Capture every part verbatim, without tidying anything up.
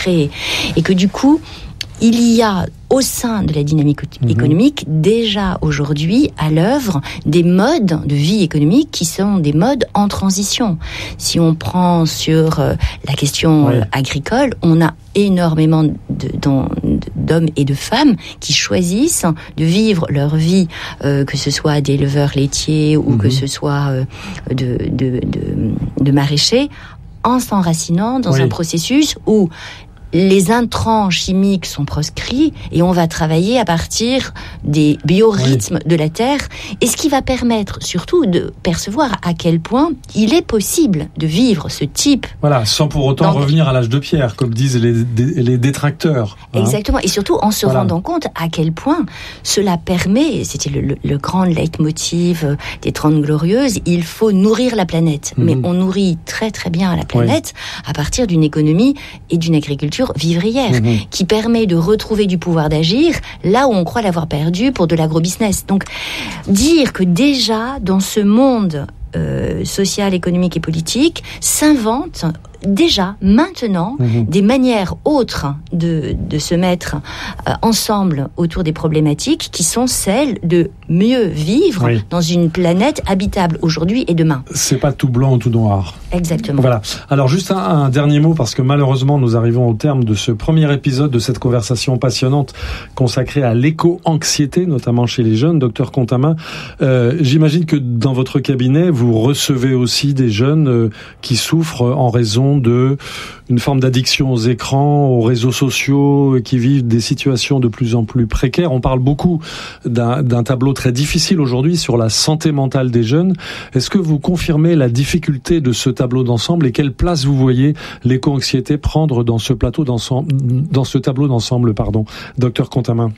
créer. Et que du coup, il y a au sein de la dynamique économique mmh. déjà aujourd'hui à l'œuvre des modes de vie économique qui sont des modes en transition. Si on prend sur euh, la question oui. euh, agricole, on a énormément de, de, d'hommes et de femmes qui choisissent de vivre leur vie, euh, que ce soit d'éleveurs laitiers ou mmh. que ce soit euh, de, de, de, de maraîchers, en s'enracinant dans oui. un processus où les intrants chimiques sont proscrits et on va travailler à partir des biorhythmes oui. de la Terre, et ce qui va permettre surtout de percevoir à quel point il est possible de vivre ce type. Voilà, sans pour autant revenir à l'âge de pierre, comme disent les, les détracteurs. Hein. Exactement, et surtout en se voilà. rendant compte à quel point cela permet, c'était le, le, le grand leitmotiv des Trente Glorieuses, il faut nourrir la planète. Mmh. Mais on nourrit très très bien la planète oui. à partir d'une économie et d'une agriculture vivrière, mmh. qui permet de retrouver du pouvoir d'agir là où on croit l'avoir perdu pour de l'agrobusiness. Donc, dire que déjà, dans ce monde euh, social, économique et politique, s'invente déjà, maintenant, mmh. des manières autres de, de se mettre euh, ensemble autour des problématiques qui sont celles de mieux vivre oui. dans une planète habitable aujourd'hui et demain. C'est pas tout blanc ou tout noir. Exactement. Voilà. Alors, juste un, un dernier mot, parce que malheureusement, nous arrivons au terme de ce premier épisode de cette conversation passionnante consacrée à l'éco-anxiété, notamment chez les jeunes. Docteur Contamin, euh, j'imagine que dans votre cabinet, vous recevez aussi des jeunes euh, qui souffrent en raison de une forme d'addiction aux écrans, aux réseaux sociaux, qui vivent des situations de plus en plus précaires. On parle beaucoup d'un, d'un tableau très difficile aujourd'hui sur la santé mentale des jeunes. Est-ce que vous confirmez la difficulté de ce tableau d'ensemble et quelle place vous voyez l'éco-anxiété prendre dans ce plateau d'ensemble, dans ce tableau d'ensemble, pardon, docteur Contamin?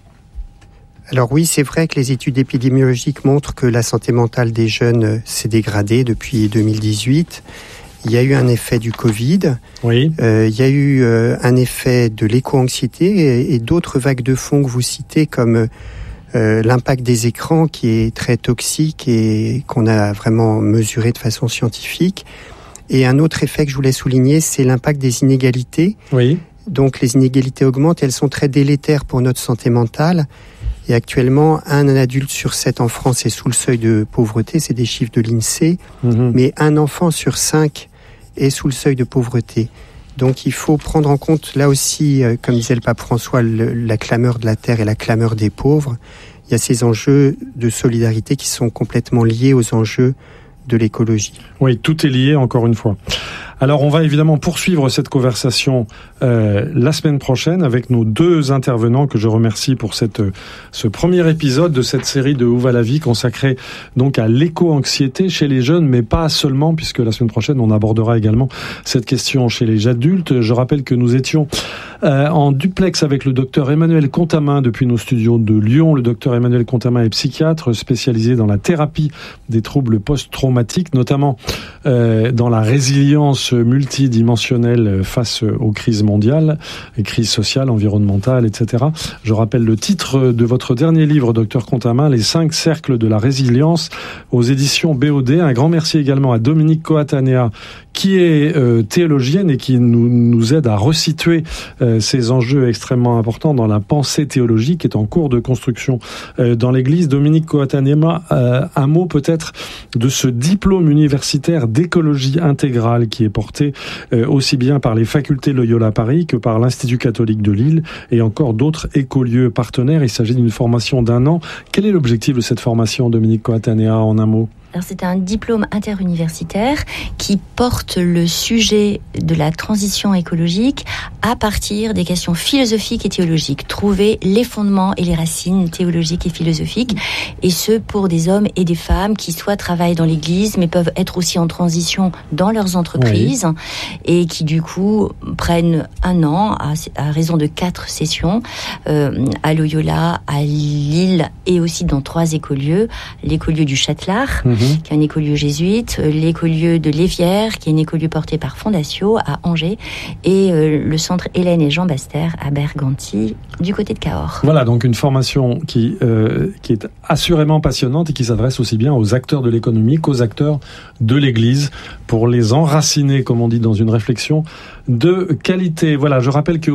Alors oui, c'est vrai que les études épidémiologiques montrent que la santé mentale des jeunes s'est dégradée depuis deux mille dix-huit. Il y a eu un effet du Covid, oui. euh, il y a eu euh, un effet de l'éco-anxiété et, et d'autres vagues de fond que vous citez comme euh, l'impact des écrans qui est très toxique et qu'on a vraiment mesuré de façon scientifique. Et un autre effet que je voulais souligner, c'est l'impact des inégalités. Oui. Donc les inégalités augmentent, elles sont très délétères pour notre santé mentale. Et actuellement, un adulte sur sept en France est sous le seuil de pauvreté, c'est des chiffres de l'INSEE, mmh. mais un enfant sur cinq est sous le seuil de pauvreté. Donc il faut prendre en compte, là aussi, euh, comme disait le pape François, le, la clameur de la terre et la clameur des pauvres. Il y a ces enjeux de solidarité qui sont complètement liés aux enjeux de l'écologie. Oui, tout est lié, encore une fois. Alors, on va évidemment poursuivre cette conversation euh, la semaine prochaine avec nos deux intervenants que je remercie pour cette, ce premier épisode de cette série de Où va la vie consacrée donc à l'éco-anxiété chez les jeunes, mais pas seulement, puisque la semaine prochaine, on abordera également cette question chez les adultes. Je rappelle que nous étions euh, en duplex avec le docteur Emmanuel Contamin depuis nos studios de Lyon. Le docteur Emmanuel Contamin est psychiatre spécialisé dans la thérapie des troubles post-traumatiques, notamment euh, dans la résilience multidimensionnelle face aux crises mondiales, les crises sociales, environnementales, et cetera. Je rappelle le titre de votre dernier livre, docteur Contamin, Les cinq cercles de la résilience, aux éditions B O D. Un grand merci également à Dominique Coatanea, qui est euh, théologienne et qui nous, nous aide à resituer euh, ces enjeux extrêmement importants dans la pensée théologique qui est en cours de construction euh, dans l'Église. Dominique Coatanea, euh, un mot peut-être de ce diplôme universitaire d'écologie intégrale qui est porté euh, aussi bien par les facultés Loyola Paris que par l'Institut catholique de Lille et encore d'autres écolieux partenaires. Il s'agit d'une formation d'un an. Quel est l'objectif de cette formation, Dominique Coatanea, en un mot ? Alors, c'est un diplôme interuniversitaire qui porte le sujet de la transition écologique à partir des questions philosophiques et théologiques. Trouver les fondements et les racines théologiques et philosophiques, et ce pour des hommes et des femmes qui soit travaillent dans l'Église, mais peuvent être aussi en transition dans leurs entreprises, oui. et qui du coup prennent un an à, à raison de quatre sessions euh, à Loyola, à Lille et aussi dans trois écolieux, l'écolieu du Châtelard. Mmh. qui est un écolieu jésuite, l'écolieu de l'Évière, qui est un écolieu porté par Fondatio à Angers, et euh, le centre Hélène et Jean Baster à Berganti, du côté de Cahors. Voilà, donc une formation qui, euh, qui est assurément passionnante et qui s'adresse aussi bien aux acteurs de l'économie qu'aux acteurs de l'Église, pour les enraciner, comme on dit, dans une réflexion de qualité. Voilà, je rappelle que